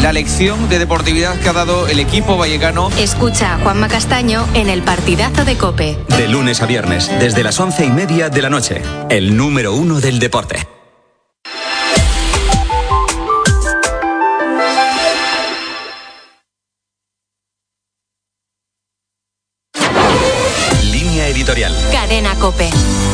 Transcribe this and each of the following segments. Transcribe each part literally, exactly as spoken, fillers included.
la lección de deportividad que ha dado el equipo vallecano. Escucha a Juanma Castaño en el partidazo de COPE. De lunes a viernes, desde las once y media de la noche. El número uno del deporte. Línea editorial. Cadena COPE.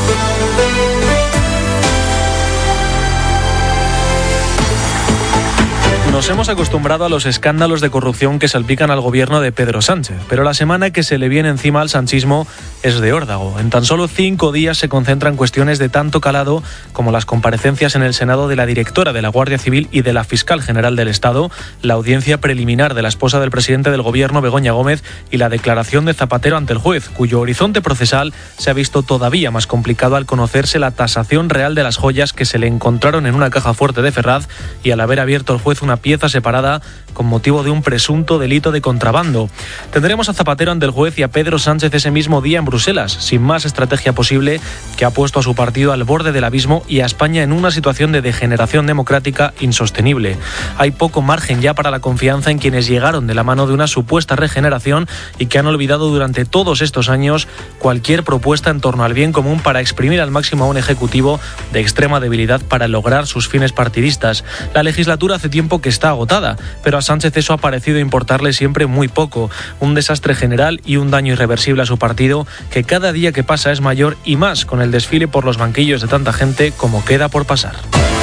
Nos hemos acostumbrado a los escándalos de corrupción que salpican al gobierno de Pedro Sánchez, pero la semana que se le viene encima al sanchismo es de órdago. En tan solo cinco días se concentran cuestiones de tanto calado como las comparecencias en el Senado de la directora de la Guardia Civil y de la Fiscal General del Estado, la audiencia preliminar de la esposa del presidente del gobierno, Begoña Gómez, y la declaración de Zapatero ante el juez, cuyo horizonte procesal se ha visto todavía más complicado al conocerse la tasación real de las joyas que se le encontraron en una caja fuerte de Ferraz y al haber abierto el juez una pieza separada con motivo de un presunto delito de contrabando. Tendremos a Zapatero ante el juez y a Pedro Sánchez ese mismo día en Bruselas, sin más estrategia posible, que ha puesto a su partido al borde del abismo y a España en una situación de degeneración democrática insostenible. Hay poco margen ya para la confianza en quienes llegaron de la mano de una supuesta regeneración y que han olvidado durante todos estos años cualquier propuesta en torno al bien común para exprimir al máximo a un ejecutivo de extrema debilidad para lograr sus fines partidistas. La legislatura hace tiempo que está agotada, pero a Sánchez eso ha parecido importarle siempre muy poco. Un desastre general y un daño irreversible a su partido que cada día que pasa es mayor, y más con el desfile por los banquillos de tanta gente como queda por pasar.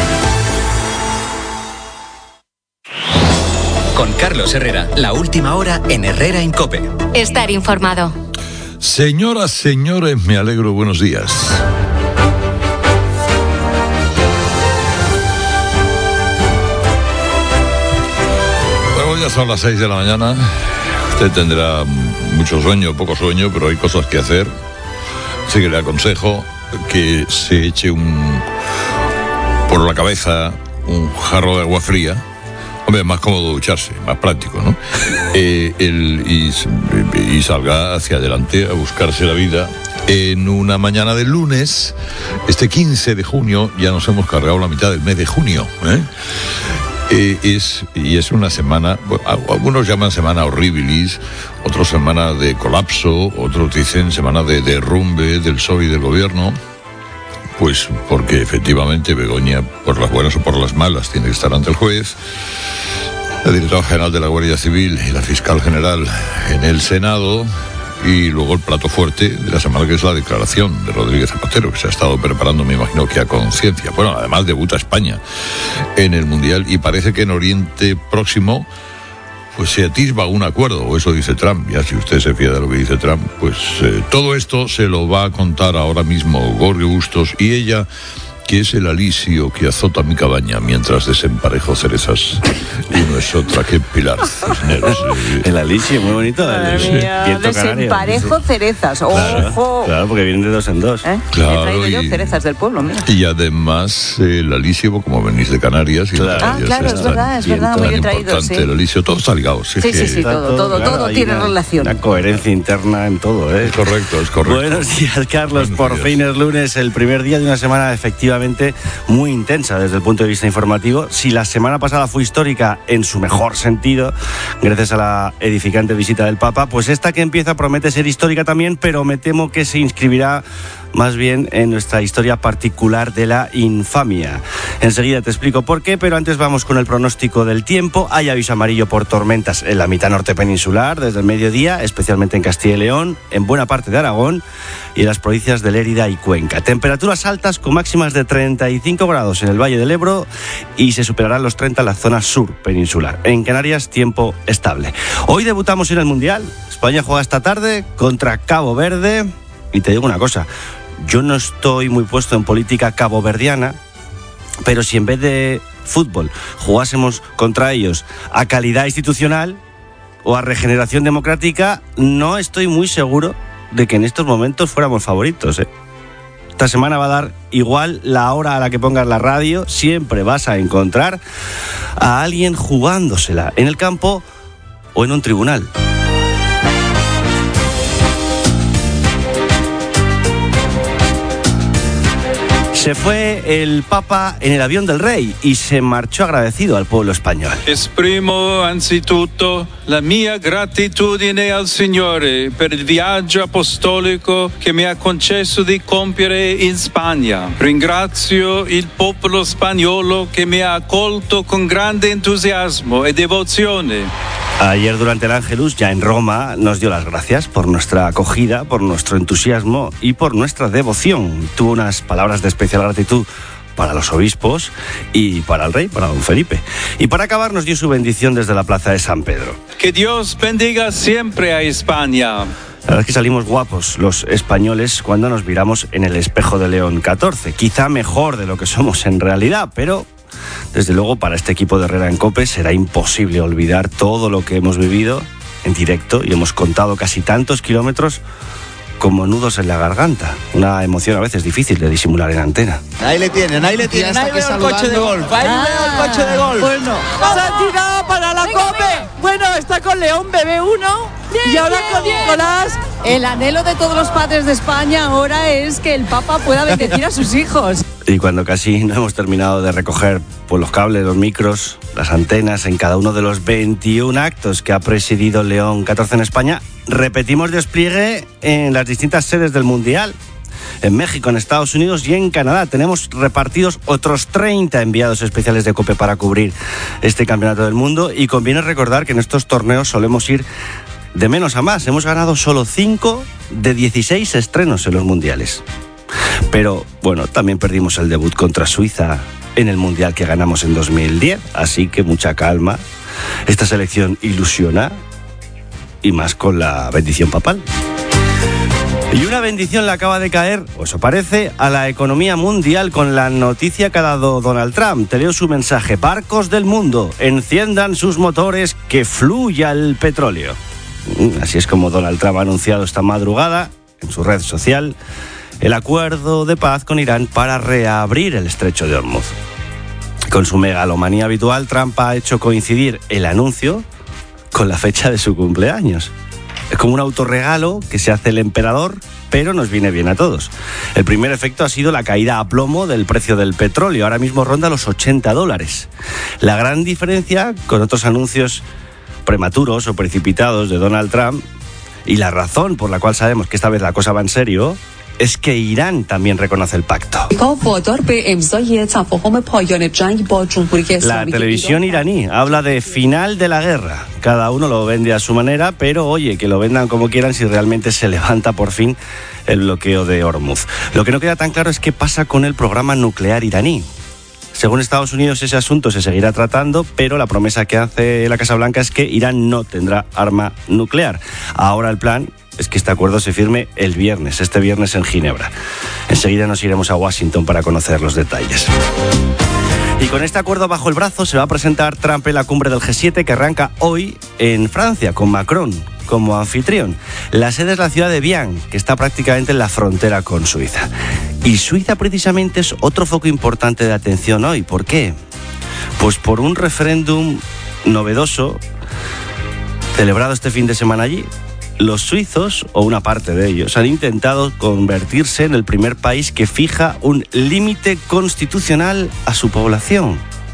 Con Carlos Herrera, la última hora en Herrera en COPE. Estar informado. Señoras, señores, me alegro, buenos días. Ya son las seis de la mañana. Usted tendrá mucho sueño, poco sueño, pero hay cosas que hacer. Así que le aconsejo que se eche un por la cabeza un jarro de agua fría. Hombre, es más cómodo ducharse, más práctico, ¿no? eh, el, y, y salga hacia adelante a buscarse la vida. En una mañana del lunes, este quince de junio, ya nos hemos cargado la mitad del mes de junio, ¿eh? Eh, es, y es una semana, bueno, algunos llaman semana horribilis, otros semana de colapso, otros dicen semana de derrumbe del P S O E y del gobierno, pues porque efectivamente Begoña, por las buenas o por las malas, tiene que estar ante el juez, la directora general de la Guardia Civil y la fiscal general en el Senado, y luego el plato fuerte de la semana, que es la declaración de Rodríguez Zapatero, que se ha estado preparando, me imagino que a conciencia. Bueno, además debuta España en el Mundial y parece que en Oriente Próximo pues se atisba un acuerdo, o eso dice Trump. Ya si usted se fía de lo que dice Trump, pues eh, todo esto se lo va a contar ahora mismo Gorrio Bustos, y ella, que es el alisio que azota mi cabaña mientras desemparejo cerezas, y no es otra que Pilar Cisneros. El alisio, muy bonito. Desemparejo cerezas, claro, ojo. Claro, porque vienen de dos en dos. ¿Eh? Claro, he traído y, yo cerezas del pueblo, mira. Y además el alisio, como venís de Canarias, y claro. Ah, claro, es, es verdad, es verdad, muy bien traído, sí. El alisio, todo está ligado. Sí, sí, sí, sí, todo, todo, claro, todo tiene una, relación. Una coherencia interna en todo, ¿eh? Es correcto, es correcto. Buenos días, Carlos. Buenos Por días. fin es lunes, el primer día de una semana efectivamente muy intensa desde el punto de vista informativo. Si la semana pasada fue histórica en su mejor sentido, gracias a la edificante visita del Papa, pues esta que empieza promete ser histórica también, pero me temo que se inscribirá más bien en nuestra historia particular de la infamia. Enseguida te explico por qué, pero antes vamos con el pronóstico del tiempo. Hay aviso amarillo por tormentas en la mitad norte peninsular desde el mediodía, especialmente en Castilla y León, en buena parte de Aragón y en las provincias de Lérida y Cuenca. Temperaturas altas con máximas de treinta y cinco grados en el Valle del Ebro y se superarán los treinta en la zona sur peninsular. En Canarias, tiempo estable. Hoy debutamos en el Mundial. España juega esta tarde contra Cabo Verde. Y te digo una cosa, yo no estoy muy puesto en política caboverdiana, pero si en vez de fútbol jugásemos contra ellos a calidad institucional o a regeneración democrática, no estoy muy seguro de que en estos momentos fuéramos favoritos, ¿eh? Esta semana va a dar igual la hora a la que pongas la radio, siempre vas a encontrar a alguien jugándosela en el campo o en un tribunal. Se fue el Papa en el avión del rey y se marchó agradecido al pueblo español. Esprimo anzitutto la mia gratitudine al Signore per il viaggio apostolico che mi ha concesso di compiere in Spagna. Ringrazio il popolo spagnolo che mi ha accolto con grande entusiasmo e devozione. Ayer durante el Ángelus, ya en Roma, nos dio las gracias por nuestra acogida, por nuestro entusiasmo y por nuestra devoción. Tuvo unas palabras de especial gratitud para los obispos y para el rey, para don Felipe. Y para acabar nos dio su bendición desde la plaza de San Pedro. Que Dios bendiga siempre a España. La verdad es que salimos guapos los españoles cuando nos miramos en el espejo de León catorce. Quizá mejor de lo que somos en realidad, pero desde luego para este equipo de Herrera en COPE será imposible olvidar todo lo que hemos vivido en directo y hemos contado casi tantos kilómetros como nudos en la garganta. Una emoción a veces difícil de disimular en antena. Ahí le tienen, ahí le tienen. Ahí veo el coche de golf. Ahí ah, veo el coche de golf. Bueno, Santidad para la venga, COPE. venga. Bueno, está con León Bebé uno. Bien, y ahora bien, con bien. Nicolás. El anhelo de todos los padres de España ahora es que el Papa pueda bendecir a sus hijos. Y cuando casi no hemos terminado de recoger pues, los cables, los micros, las antenas en cada uno de los veintiún actos que ha presidido León catorce en España, repetimos despliegue en las distintas sedes del Mundial. En México, en Estados Unidos y en Canadá. Tenemos repartidos otros treinta enviados especiales de COPE para cubrir este campeonato del mundo. Y conviene recordar que en estos torneos solemos ir de menos a más. Hemos ganado solo cinco de dieciséis estrenos en los mundiales. Pero, bueno, también perdimos el debut contra Suiza en el mundial que ganamos en dos mil diez. Así que mucha calma. Esta selección ilusiona y más con la bendición papal. Y una bendición le acaba de caer, o eso parece, a la economía mundial con la noticia que ha dado Donald Trump. Te leo su mensaje. Barcos del mundo, enciendan sus motores, que fluya el petróleo. Así es como Donald Trump ha anunciado esta madrugada en su red social el acuerdo de paz con Irán para reabrir el estrecho de Hormuz. Con su megalomanía habitual, Trump ha hecho coincidir el anuncio con la fecha de su cumpleaños. Es como un autorregalo que se hace el emperador, pero nos viene bien a todos. El primer efecto ha sido la caída a plomo del precio del petróleo. Ahora mismo ronda los ochenta dólares. La gran diferencia con otros anuncios prematuros o precipitados de Donald Trump, y la razón por la cual sabemos que esta vez la cosa va en serio, es que Irán también reconoce el pacto. La televisión iraní habla de final de la guerra. Cada uno lo vende a su manera, pero oye, que lo vendan como quieran si realmente se levanta por fin el bloqueo de Hormuz. Lo que no queda tan claro es qué pasa con el programa nuclear iraní. Según Estados Unidos, ese asunto se seguirá tratando, pero la promesa que hace la Casa Blanca es que Irán no tendrá arma nuclear. Ahora el plan es que este acuerdo se firme el viernes, este viernes en Ginebra. Enseguida nos iremos a Washington para conocer los detalles. Y con este acuerdo bajo el brazo se va a presentar Trump en la cumbre del G siete que arranca hoy en Francia, con Macron como anfitrión. La sede es la ciudad de Bian, que está prácticamente en la frontera con Suiza. Y Suiza precisamente es otro foco importante de atención hoy. ¿Por qué? Pues por un referéndum novedoso celebrado este fin de semana allí. Los suizos, o una parte de ellos, han intentado convertirse en el primer país que fija un límite constitucional a su población.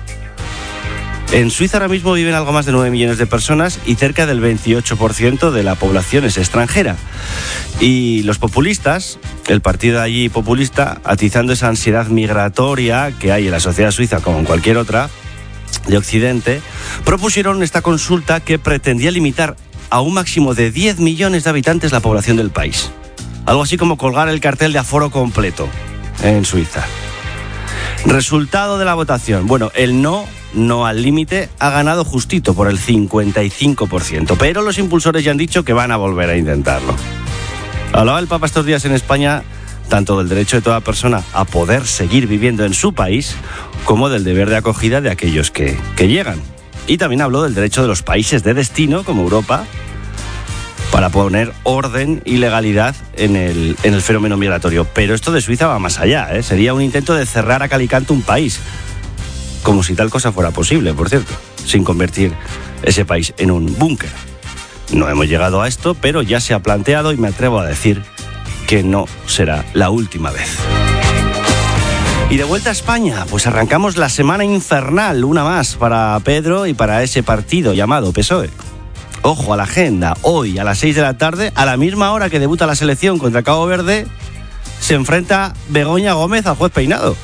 En Suiza ahora mismo viven algo más de nueve millones de personas y cerca del veintiocho por ciento de la población es extranjera. Y los populistas, el partido allí populista, atizando esa ansiedad migratoria que hay en la sociedad suiza como en cualquier otra de Occidente, propusieron esta consulta que pretendía limitar a un máximo de diez millones de habitantes la población del país. Algo así como colgar el cartel de aforo completo en Suiza. Resultado de la votación. Bueno, el no, no al límite, ha ganado justito por el cincuenta y cinco por ciento, pero los impulsores ya han dicho que van a volver a intentarlo. Hablaba el Papa estos días en España tanto del derecho de toda persona a poder seguir viviendo en su país como del deber de acogida de aquellos que, que llegan. Y también habló del derecho de los países de destino, como Europa, para poner orden y legalidad en el, en el fenómeno migratorio. Pero esto de Suiza va más allá, ¿eh? Sería un intento de cerrar a cal y canto un país. Como si tal cosa fuera posible, por cierto, sin convertir ese país en un búnker. No hemos llegado a esto, pero ya se ha planteado y me atrevo a decir que no será la última vez. Y de vuelta a España, pues arrancamos la semana infernal, una más para Pedro y para ese partido llamado P S O E. Ojo a la agenda, hoy a las seis de la tarde, a la misma hora que debuta la selección contra Cabo Verde, se enfrenta Begoña Gómez al juez Peinado.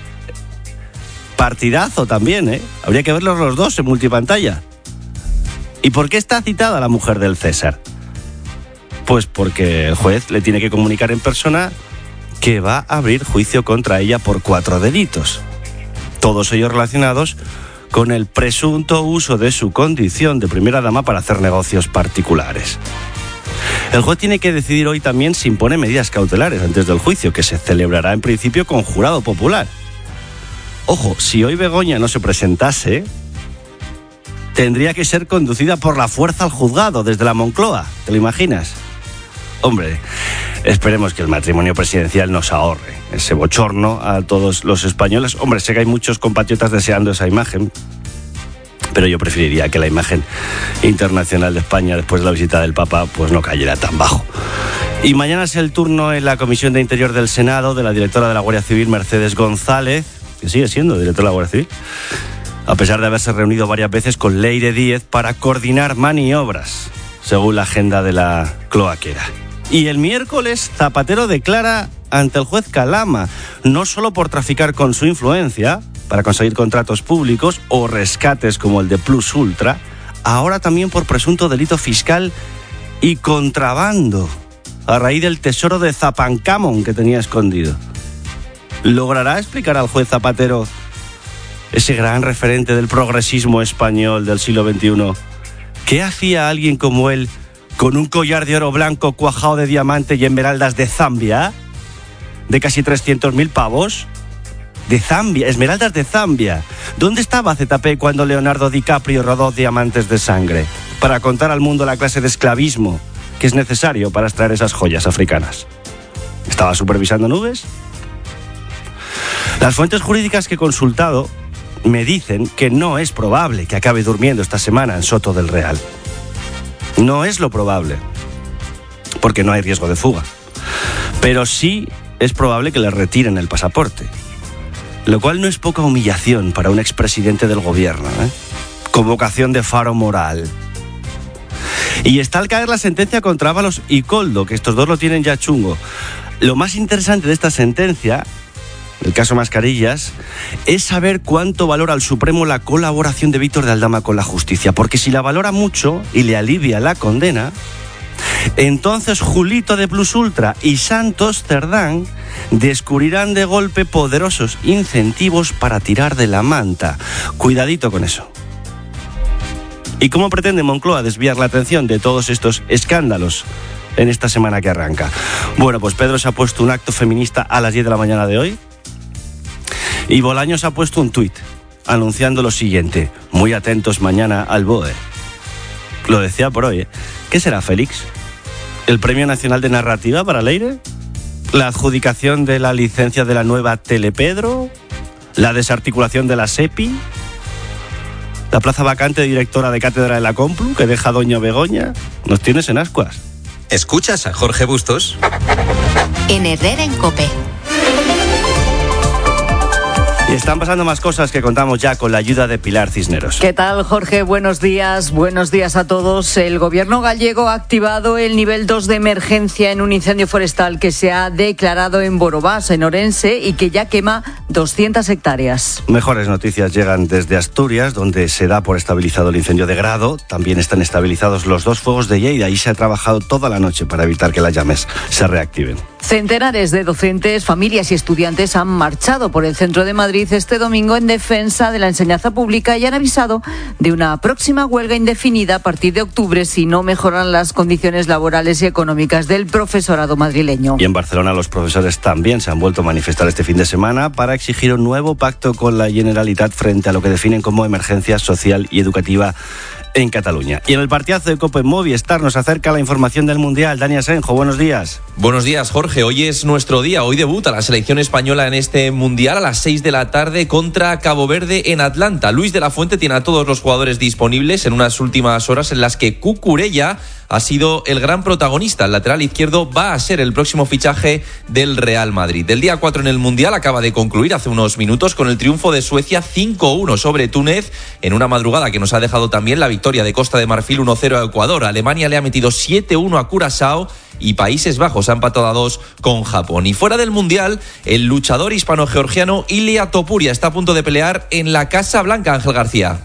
Partidazo también, ¿eh? Habría que verlos los dos en multipantalla. ¿Y por qué está citada la mujer del César? Pues porque el juez le tiene que comunicar en persona que va a abrir juicio contra ella por cuatro delitos. Todos ellos relacionados con el presunto uso de su condición de primera dama para hacer negocios particulares. El juez tiene que decidir hoy también si impone medidas cautelares antes del juicio, que se celebrará en principio con jurado popular. Ojo, si hoy Begoña no se presentase, tendría que ser conducida por la fuerza al juzgado desde la Moncloa. ¿Te lo imaginas? Hombre, esperemos que el matrimonio presidencial nos ahorre ese bochorno a todos los españoles. Hombre, sé que hay muchos compatriotas deseando esa imagen, pero yo preferiría que la imagen internacional de España después de la visita del Papa pues no cayera tan bajo. Y mañana es el turno en la Comisión de Interior del Senado de la directora de la Guardia Civil, Mercedes González, que sigue siendo directora de la Guardia Civil, a pesar de haberse reunido varias veces con Leire Díez para coordinar maniobras, según la agenda de la cloaquera. Y el miércoles Zapatero declara ante el juez Calama, no solo por traficar con su influencia para conseguir contratos públicos o rescates como el de Plus Ultra, ahora también por presunto delito fiscal y contrabando, a raíz del tesoro de Zapancamón que tenía escondido. ¿Logrará explicar al juez Zapatero, ese gran referente del progresismo español del siglo veintiuno, qué hacía alguien como él con un collar de oro blanco cuajado de diamante y esmeraldas de Zambia, de casi trescientos mil pavos? De Zambia, esmeraldas de Zambia. ¿Dónde estaba Z P cuando Leonardo DiCaprio rodó Diamantes de Sangre? Para contar al mundo la clase de esclavismo que es necesario para extraer esas joyas africanas. ¿Estaba supervisando nubes? Las fuentes jurídicas que he consultado me dicen que no es probable que acabe durmiendo esta semana en Soto del Real. No es lo probable, porque no hay riesgo de fuga. Pero sí es probable que le retiren el pasaporte, lo cual no es poca humillación para un expresidente del gobierno, ¿eh? Convocación de faro moral. Y está al caer la sentencia contra Ábalos y Koldo, que estos dos lo tienen ya chungo. Lo más interesante de esta sentencia, el caso Mascarillas, es saber cuánto valora al Supremo la colaboración de Víctor de Aldama con la justicia, porque si la valora mucho y le alivia la condena, entonces Julito de Plus Ultra y Santos Cerdán descubrirán de golpe poderosos incentivos para tirar de la manta. Cuidadito con eso. ¿Y cómo pretende Moncloa desviar la atención de todos estos escándalos en esta semana que arranca? Bueno, pues Pedro se ha puesto un acto feminista a las diez de la mañana de hoy. Y Bolaños ha puesto un tuit anunciando lo siguiente: muy atentos mañana al B O E. Lo decía por hoy, ¿eh? ¿Qué será, Félix? ¿El Premio Nacional de Narrativa para Leire? ¿La adjudicación de la licencia de la nueva Telepedro? ¿La desarticulación de la SEPI? ¿La plaza vacante de directora de cátedra de la Complu que deja doña Begoña? Nos tienes en ascuas. ¿Escuchas a Jorge Bustos? En Herrera en COPE. Y están pasando más cosas que contamos ya con la ayuda de Pilar Cisneros. ¿Qué tal, Jorge? Buenos días. Buenos días a todos. El gobierno gallego ha activado el nivel dos de emergencia en un incendio forestal que se ha declarado en Borobás, en Orense, y que ya quema doscientas hectáreas. Mejores noticias llegan desde Asturias, donde se da por estabilizado el incendio de Grado. También están estabilizados los dos fuegos de Lleida y se ha trabajado toda la noche para evitar que las llamas se reactiven. Centenares de docentes, familias y estudiantes han marchado por el centro de Madrid este domingo en defensa de la enseñanza pública y han avisado de una próxima huelga indefinida a partir de octubre si no mejoran las condiciones laborales y económicas del profesorado madrileño. Y en Barcelona los profesores también se han vuelto a manifestar este fin de semana para exigir un nuevo pacto con la Generalitat frente a lo que definen como emergencia social y educativa en Cataluña. Y en el partidazo de COPE Movistar nos acerca la información del Mundial. Dani Asenjo, buenos días. Buenos días, Jorge. Hoy es nuestro día. Hoy debuta la selección española en este Mundial a las seis de la tarde contra Cabo Verde en Atlanta. Luis de la Fuente tiene a todos los jugadores disponibles en unas últimas horas en las que Cucurella ha sido el gran protagonista. El lateral izquierdo va a ser el próximo fichaje del Real Madrid. El día cuatro en el Mundial acaba de concluir hace unos minutos con el triunfo de Suecia cinco uno sobre Túnez, en una madrugada que nos ha dejado también la victoria de Costa de Marfil uno cero a Ecuador. Alemania le ha metido siete uno a Curazao y Países Bajos ha empatado a dos con Japón. Y fuera del Mundial, el luchador hispano-georgiano Ilia Topuria está a punto de pelear en la Casa Blanca. Ángel García.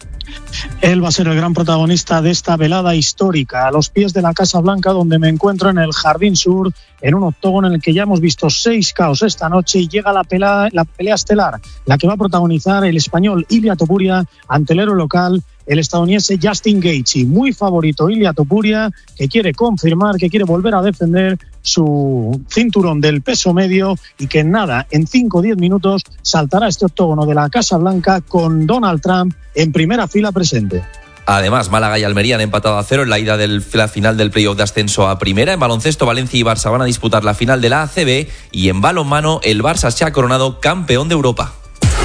Él va a ser el gran protagonista de esta velada histórica, a los pies de la Casa Blanca, donde me encuentro en el Jardín Sur, en un octógono en el que ya hemos visto seis caos esta noche, y llega la pelea, la pelea estelar, la que va a protagonizar el español Ilia Topuria ante el héroe local, el estadounidense Justin Gaethje. Muy favorito Ilia Topuria, que quiere confirmar, que quiere volver a defender su cinturón del peso medio, y que en nada, en cinco o diez minutos, saltará este octógono de la Casa Blanca con Donald Trump en primera fila presente. Además, Málaga y Almería han empatado a cero en la ida de la final del playoff de ascenso a primera. En baloncesto, Valencia y Barça van a disputar la final de la A C B, y en balonmano, el Barça se ha coronado campeón de Europa.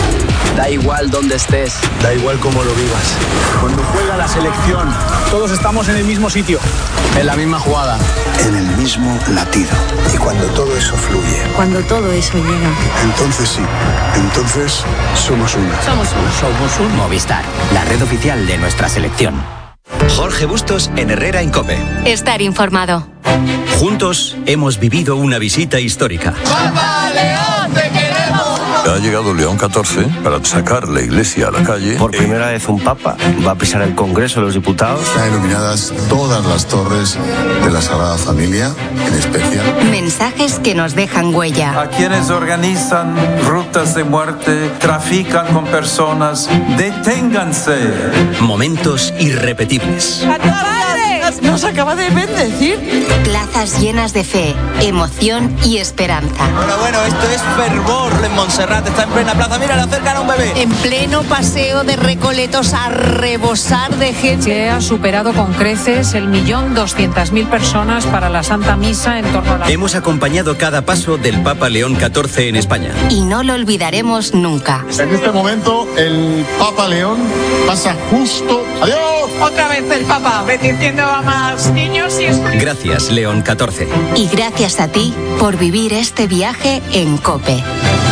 Da igual dónde estés, da igual cómo lo vivas. Cuando juega la selección, todos estamos en el mismo sitio, en la misma jugada, en el mismo latido. Y cuando todo eso fluye, cuando todo eso llega, entonces sí, entonces somos uno. Somos uno. Somos un Movistar, la red oficial de nuestra selección. Jorge Bustos en Herrera en COPE. Estar informado. Juntos hemos vivido una visita histórica. ¡Papa León, te queremos! Ha llegado León catorce para sacar la iglesia a la calle. Por primera vez un papa va a pisar el Congreso de los Diputados. Están iluminadas todas las torres de la Sagrada Familia, en especial. Mensajes que nos dejan huella. A quienes organizan rutas de muerte, trafican con personas, deténganse. Momentos irrepetibles. Nos acaba de bendecir. Plazas llenas de fe, emoción y esperanza. Bueno, bueno, esto es fervor en Montserrat. Está en plena plaza. Mira, le acercan a un bebé. En pleno paseo de Recoletos, a rebosar de gente. Se ha superado con creces el millón doscientas mil personas para la Santa Misa en torno a la... Hemos acompañado cada paso del Papa León catorce en España. Y no lo olvidaremos nunca. En este momento, el Papa León pasa justo... ¡Adiós! Otra vez el Papa, bendiciendo a más niños y estudiantes. Gracias, León catorce. Y gracias a ti por vivir este viaje en COPE.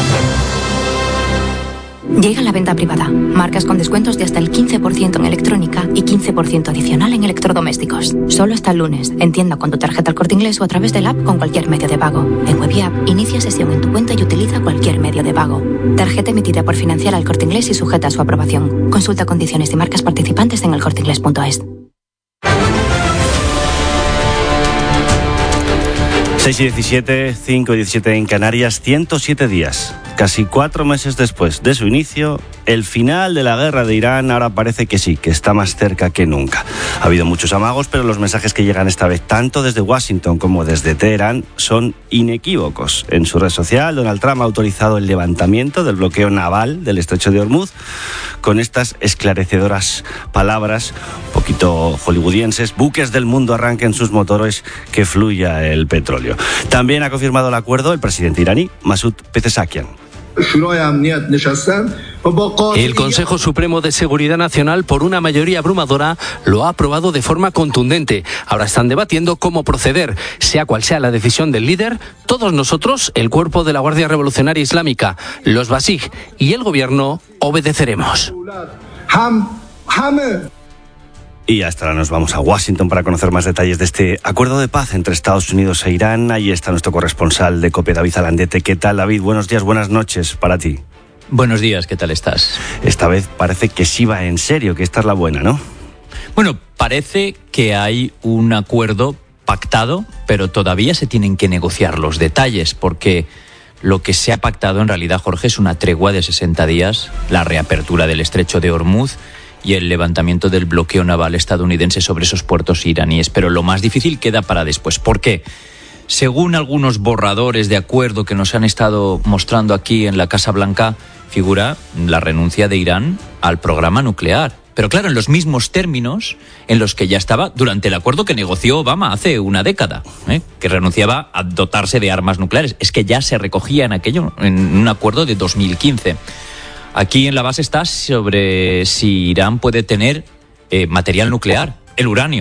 Llega la venta privada. Marcas con descuentos de hasta el quince por ciento en electrónica y quince por ciento adicional en electrodomésticos. Solo hasta el lunes. En tienda con tu tarjeta El Corte Inglés o a través del app con cualquier medio de pago. En Web y App, inicia sesión en tu cuenta y utiliza cualquier medio de pago. Tarjeta emitida por Financiera El Corte Inglés y sujeta a su aprobación. Consulta condiciones y marcas participantes en el corte inglés punto es. seis y diecisiete, cinco y diecisiete en Canarias, ciento siete días. Casi cuatro meses después de su inicio, el final de la guerra de Irán ahora parece que sí, que está más cerca que nunca. Ha habido muchos amagos, pero los mensajes que llegan esta vez tanto desde Washington como desde Teherán son inequívocos. En su red social, Donald Trump ha autorizado el levantamiento del bloqueo naval del estrecho de Hormuz con estas esclarecedoras palabras, un poquito hollywoodienses: buques del mundo arranquen sus motores, que fluya el petróleo. También ha confirmado el acuerdo el presidente iraní, Masoud Pezeshkian. El Consejo Supremo de Seguridad Nacional, por una mayoría abrumadora, lo ha aprobado de forma contundente. Ahora están debatiendo cómo proceder. Sea cual sea la decisión del líder, todos nosotros, el cuerpo de la Guardia Revolucionaria Islámica, los Basij y el gobierno, obedeceremos. Y hasta ahora nos vamos a Washington para conocer más detalles de este acuerdo de paz entre Estados Unidos e Irán. Ahí está nuestro corresponsal de COPE, David Alandete. ¿Qué tal, David? Buenos días, buenas noches para ti. Buenos días, ¿qué tal estás? Esta vez parece que sí va en serio, que esta es la buena, ¿no? Bueno, parece que hay un acuerdo pactado, pero todavía se tienen que negociar los detalles, porque lo que se ha pactado en realidad, Jorge, es una tregua de sesenta días, la reapertura del estrecho de Hormuz y el levantamiento del bloqueo naval estadounidense sobre esos puertos iraníes. Pero lo más difícil queda para después. ¿Por qué? Según algunos borradores de acuerdo que nos han estado mostrando aquí en la Casa Blanca, figura la renuncia de Irán al programa nuclear. Pero claro, en los mismos términos en los que ya estaba durante el acuerdo que negoció Obama hace una década, ¿eh? que renunciaba a dotarse de armas nucleares. Es que ya se recogía en aquello, en un acuerdo de dos mil quince. Aquí en la base está sobre si Irán puede tener eh, material nuclear, el uranio.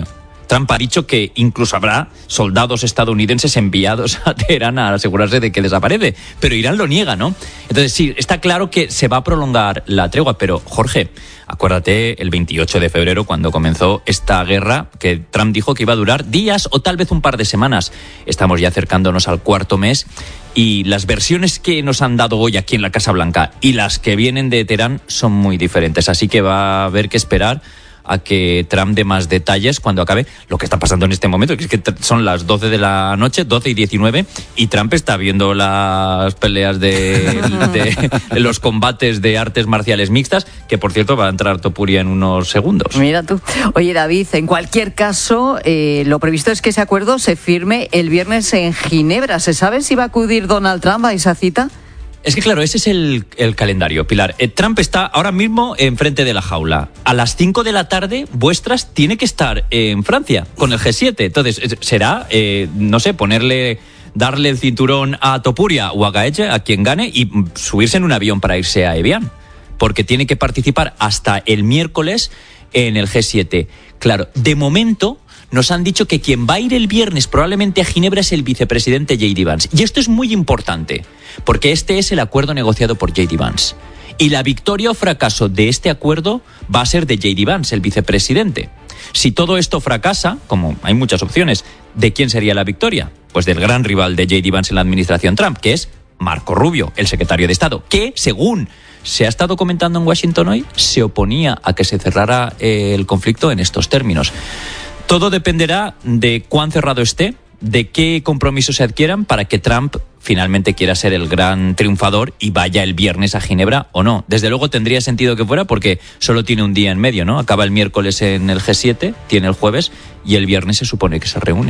Trump ha dicho que incluso habrá soldados estadounidenses enviados a Teherán a asegurarse de que desaparece, pero Irán lo niega, ¿no? Entonces sí, está claro que se va a prolongar la tregua, pero Jorge, acuérdate el veintiocho de febrero cuando comenzó esta guerra que Trump dijo que iba a durar días o tal vez un par de semanas. Estamos ya acercándonos al cuarto mes y las versiones que nos han dado hoy aquí en la Casa Blanca y las que vienen de Teherán son muy diferentes, así que va a haber que esperar a que Trump dé más detalles cuando acabe lo que está pasando en este momento, que es que son las doce de la noche, doce y diecinueve, y Trump está viendo las peleas de, de, de los combates de artes marciales mixtas, que por cierto va a entrar Topuria en unos segundos. Mira tú. Oye, David, en cualquier caso, eh, lo previsto es que ese acuerdo se firme el viernes en Ginebra. ¿Se sabe si va a acudir Donald Trump a esa cita? Es que claro, ese es el, el calendario, Pilar. Eh, Trump está ahora mismo enfrente de la jaula. A las cinco de la tarde, vuestras, tiene que estar en Francia con el G siete. Entonces, será, eh, no sé, ponerle, darle el cinturón a Topuria o a Gaethje, a quien gane, y subirse en un avión para irse a Evian. Porque tiene que participar hasta el miércoles en el G siete. Claro, de momento nos han dicho que quien va a ir el viernes probablemente a Ginebra es el vicepresidente J D Vance. Y esto es muy importante, porque este es el acuerdo negociado por J D Vance. Y la victoria o fracaso de este acuerdo va a ser de J D Vance, el vicepresidente. Si todo esto fracasa, como hay muchas opciones, ¿de quién sería la victoria? Pues del gran rival de J D Vance en la administración Trump, que es Marco Rubio, el secretario de Estado, que, según se ha estado comentando en Washington hoy, se oponía a que se cerrara eh, el conflicto en estos términos. Todo dependerá de cuán cerrado esté, de qué compromisos se adquieran para que Trump finalmente quiera ser el gran triunfador y vaya el viernes a Ginebra o no. Desde luego tendría sentido que fuera porque solo tiene un día en medio, ¿no? Acaba el miércoles en el G siete, tiene el jueves y el viernes se supone que se reúne.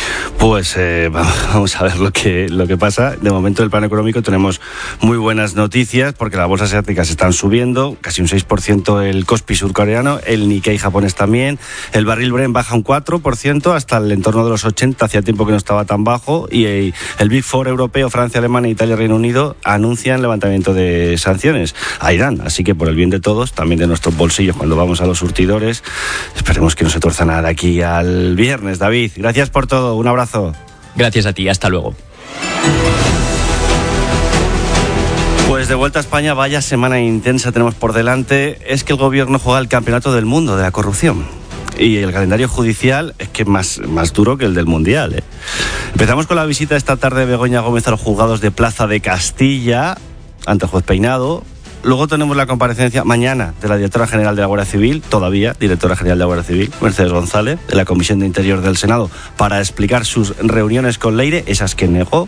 Pues eh, vamos a ver lo que, lo que pasa. De momento, en el plano económico tenemos muy buenas noticias porque las bolsas asiáticas están subiendo, casi un seis por ciento el Kospi surcoreano, el Nikkei japonés también, el barril Brent baja un cuatro por ciento hasta el entorno de los ochenta, hacía tiempo que no estaba tan bajo, y el Big Four europeo, Francia, Alemania, Italia y Reino Unido anuncian levantamiento de sanciones a Irán, así que por el bien de todos, también de nuestros bolsillos cuando vamos a los surtidores, esperemos que no se tuerza nada aquí al viernes. David, gracias por todo, un abrazo. Gracias a ti, hasta luego. Pues de vuelta a España, vaya semana intensa tenemos por delante. Es que el gobierno juega el campeonato del mundo de la corrupción. Y el calendario judicial es que es más, más duro que el del Mundial, ¿eh? Empezamos con la visita esta tarde de Begoña Gómez a los juzgados de Plaza de Castilla, ante el juez Peinado. Luego tenemos la comparecencia mañana de la directora general de la Guardia Civil, todavía directora general de la Guardia Civil, Mercedes González, de la Comisión de Interior del Senado, para explicar sus reuniones con Leire, esas que negó.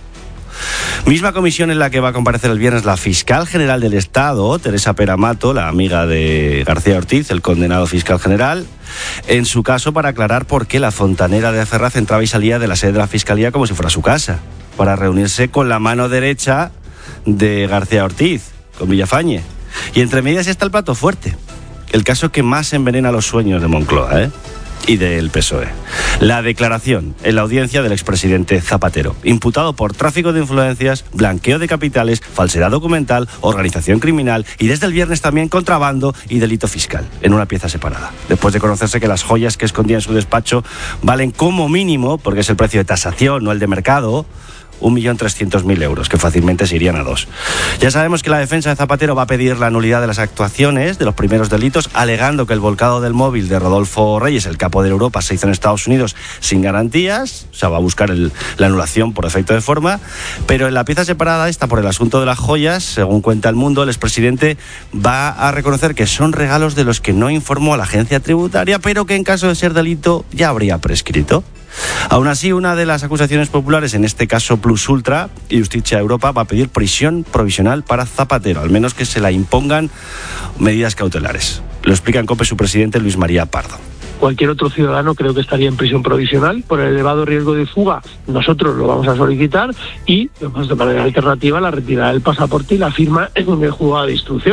Misma comisión en la que va a comparecer el viernes la fiscal general del Estado, Teresa Peramato, la amiga de García Ortiz, el condenado fiscal general, en su caso para aclarar por qué la fontanera de Ferraz entraba y salía de la sede de la fiscalía como si fuera su casa, para reunirse con la mano derecha de García Ortiz, con Villafañe. Y entre medias está el plato fuerte, el caso que más envenena los sueños de Moncloa, ¿eh? y del P S O E. La declaración en la audiencia del expresidente Zapatero, imputado por tráfico de influencias, blanqueo de capitales, falsedad documental, organización criminal y desde el viernes también contrabando y delito fiscal, en una pieza separada. Después de conocerse que las joyas que escondía en su despacho valen como mínimo, porque es el precio de tasación, no el de mercado, un millón trescientos mil euros, que fácilmente se irían a dos. Ya sabemos que la defensa de Zapatero va a pedir la nulidad de las actuaciones de los primeros delitos, alegando que el volcado del móvil de Rodolfo Reyes, el capo de Europa, se hizo en Estados Unidos sin garantías. O sea, va a buscar el, la anulación por efecto de forma. Pero en la pieza separada esta, por el asunto de las joyas, según cuenta El Mundo, el expresidente va a reconocer que son regalos de los que no informó a la agencia tributaria, pero que en caso de ser delito ya habría prescrito. Aún así, una de las acusaciones populares, en este caso Plus Ultra y Justicia Europa, va a pedir prisión provisional para Zapatero, al menos que se la impongan medidas cautelares. Lo explica en COPE su presidente Luis María Pardo. Cualquier otro ciudadano creo que estaría en prisión provisional por el elevado riesgo de fuga. Nosotros lo vamos a solicitar y, de manera alternativa, la retirada del pasaporte y la firma en el juzgado de instrucción.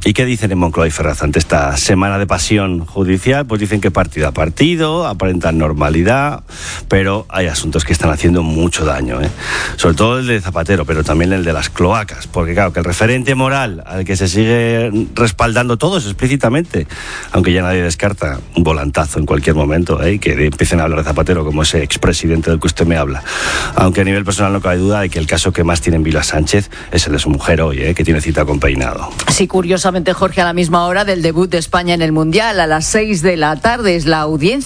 ¿Y qué dicen en Moncloa y Ferraz ante esta semana de pasión judicial? Pues dicen que partido a partido, aparentan normalidad, pero hay asuntos que están haciendo mucho daño, ¿eh? Sobre todo el de Zapatero, pero también el de las cloacas, porque claro, que el referente moral al que se sigue respaldando todos explícitamente, aunque ya nadie descarta un volantazo en cualquier momento, ¿eh? Que empiecen a hablar de Zapatero como ese expresidente del que usted me habla. Aunque a nivel personal no cabe duda de que el caso que más tiene en vilo a Sánchez es el de su mujer hoy, ¿eh? Que tiene cita con peinado. Sí, curiosamente, Jorge, a la misma hora del debut de España en el Mundial, a las seis de la tarde, es la audiencia